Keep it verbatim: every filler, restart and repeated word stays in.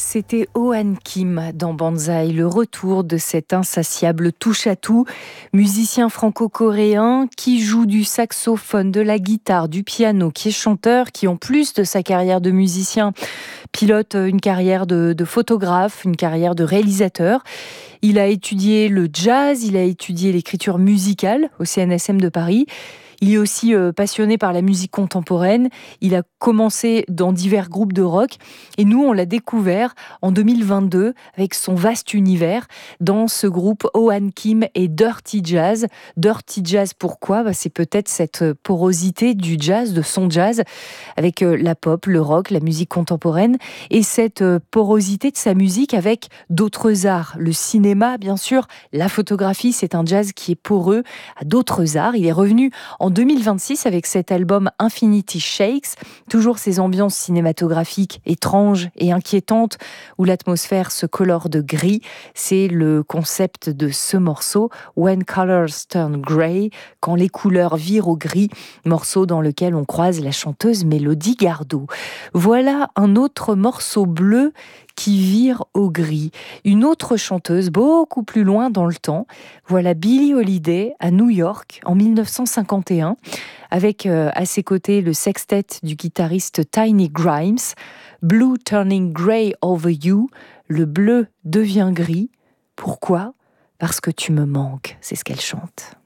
C'était Oan Kim dans Banzai, le retour de cet insatiable touche-à-tout, musicien franco-coréen qui joue du saxophone, de la guitare, du piano, qui est chanteur, qui en plus de sa carrière de musicien, pilote une carrière de, de photographe, une carrière de réalisateur. Il a étudié le jazz, il a étudié l'écriture musicale au C N S M de Paris. Il est aussi euh, passionné par la musique contemporaine. Il a commencé dans divers groupes de rock. Et nous, on l'a découvert en deux mille vingt-deux avec son vaste univers dans ce groupe Oan Kim et Dirty Jazz. Dirty Jazz, pourquoi ? Bah, c'est peut-être cette porosité du jazz, de son jazz, avec euh, la pop, le rock, la musique contemporaine. Et cette euh, porosité de sa musique avec d'autres arts. Le cinéma, bien sûr. La photographie, c'est un jazz qui est poreux à d'autres arts. Il est revenu en En deux mille vingt-six, avec cet album Infinity Shakes, toujours ces ambiances cinématographiques étranges et inquiétantes où l'atmosphère se colore de gris. C'est le concept de ce morceau, When Colors Turn Grey, quand les couleurs virent au gris, morceau dans lequel on croise la chanteuse Mélodie Gardot. Voilà un autre morceau bleu qui vire au gris. Une autre chanteuse, beaucoup plus loin dans le temps. Voilà Billie Holiday à New York en mille neuf cent cinquante et un, avec euh, à ses côtés le sextet du guitariste Tiny Grimes. Blue turning grey over you. Le bleu devient gris. Pourquoi ? Parce que tu me manques, c'est ce qu'elle chante.